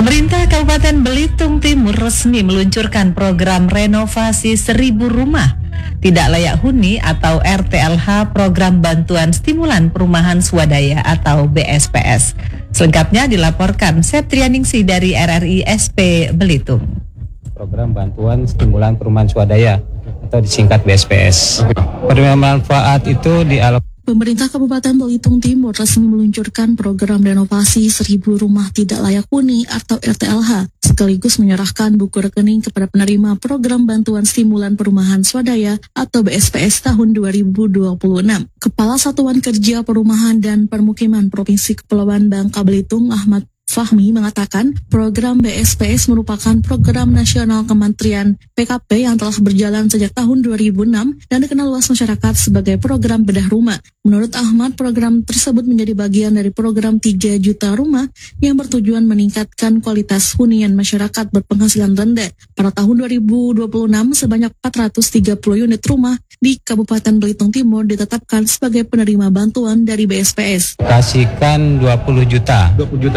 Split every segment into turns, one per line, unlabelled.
Pemerintah Kabupaten Belitung Timur resmi meluncurkan program renovasi 1.000 rumah tidak layak huni atau RTLH, program bantuan stimulan perumahan swadaya atau BSPS. Selengkapnya dilaporkan Septrianingsih dari RRI SP Belitung.
Program bantuan stimulan perumahan swadaya atau disingkat BSPS. Penerima manfaat itu
Pemerintah Kabupaten Belitung Timur resmi meluncurkan program renovasi 1.000 rumah tidak layak huni atau RTLH, sekaligus menyerahkan buku rekening kepada penerima program bantuan stimulan perumahan swadaya atau BSPS tahun 2026. Kepala Satuan Kerja Perumahan dan Permukiman Provinsi Kepulauan Bangka Belitung, Ahmad Fahmi, mengatakan program BSPS merupakan program nasional Kementerian PKP yang telah berjalan sejak tahun 2006 dan dikenal luas masyarakat sebagai program bedah rumah. Menurut Ahmad, program tersebut menjadi bagian dari program 3 juta rumah yang bertujuan meningkatkan kualitas hunian masyarakat berpenghasilan rendah. Pada tahun 2026, sebanyak 430 unit rumah di Kabupaten Belitung Timur ditetapkan sebagai penerima bantuan dari BSPS.
Kasihkan 20 juta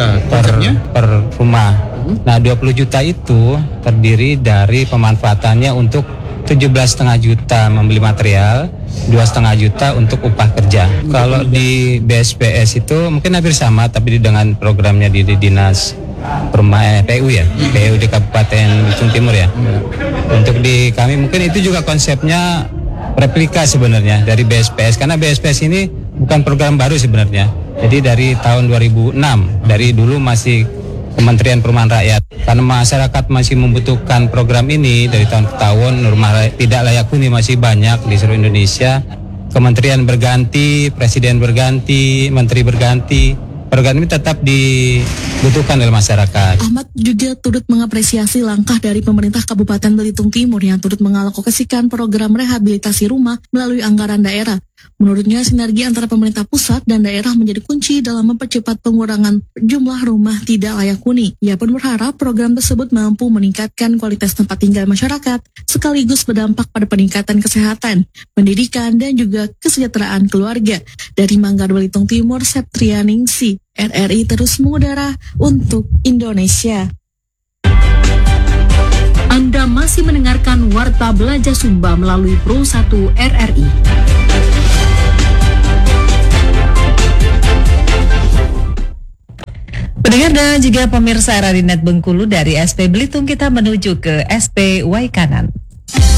per rumah. Nah, 20 juta itu terdiri dari pemanfaatannya untuk 17,5 juta membeli material, 2,5 juta untuk upah kerja. Kalau di BSPS itu mungkin hampir sama, tapi dengan programnya di Dinas Perumahan PU ya, PU di Kabupaten Belitung Timur ya. Untuk di kami mungkin itu juga konsepnya replika sebenarnya dari BSPS, karena BSPS ini bukan program baru sebenarnya. Jadi dari tahun 2006, dari dulu masih Kementerian Perumahan Rakyat. Karena masyarakat masih membutuhkan program ini dari tahun ke tahun, rumah tidak layak huni masih banyak di seluruh Indonesia. Kementerian berganti, presiden berganti, menteri berganti. Program ini tetap dibutuhkan oleh masyarakat.
Ahmad juga turut mengapresiasi langkah dari pemerintah Kabupaten Belitung Timur yang turut mengalokasikan program rehabilitasi rumah melalui anggaran daerah. Menurutnya, sinergi antara pemerintah pusat dan daerah menjadi kunci dalam mempercepat pengurangan jumlah rumah tidak layak huni. Ia pun berharap program tersebut mampu meningkatkan kualitas tempat tinggal masyarakat, sekaligus berdampak pada peningkatan kesehatan, pendidikan, dan juga kesejahteraan keluarga. Dari Manggar Belitung Timur, Septrianingsih, RRI terus mengudara untuk Indonesia.
Anda masih mendengarkan Warta Belajar Sumba melalui Pro 1 RRI.
Pendengar dan juga pemirsa RRI Net Bengkulu, dari SP Belitung kita menuju ke SP Waikanan.